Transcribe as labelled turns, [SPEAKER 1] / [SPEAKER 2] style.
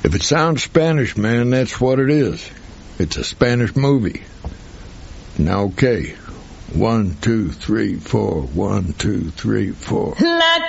[SPEAKER 1] If it sounds Spanish, man, that's what it is. It's a Spanish movie. Now, okay. 1, 2, 3, 4. 1, 2, 3, 4.